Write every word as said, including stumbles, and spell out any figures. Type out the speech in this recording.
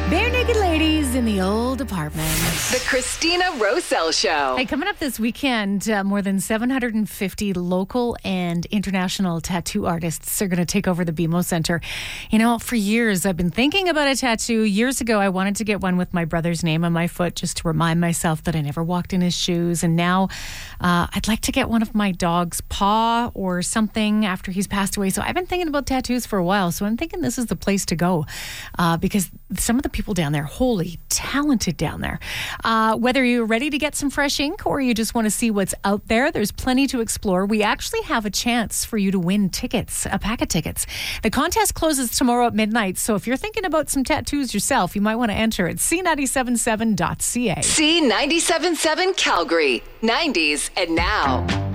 Bare Naked Ladies in the Old Apartment. The Christina Roselle Show. Hey, coming up this weekend, uh, more than seven hundred fifty local and international tattoo artists are going to take over the B M O Center. You know, for years, I've been thinking about a tattoo. Years ago, I wanted to get one with my brother's name on my foot just to remind myself that I never walked in his shoes. And now uh, I'd like to get one of my dog's paw or something after he's passed away. So I've been thinking about tattoos for a while. So I'm thinking this is the place to go uh, because some of the people down there, holy talented down there. Uh, whether you're ready to get some fresh ink or you just want to see what's out there, there's plenty to explore. We actually have a chance for you to win tickets, a pack of tickets. The contest closes tomorrow at midnight, so if you're thinking about some tattoos yourself, you might want to enter at c nine seven seven dot c a. C nine seven seven Calgary, nineties and now.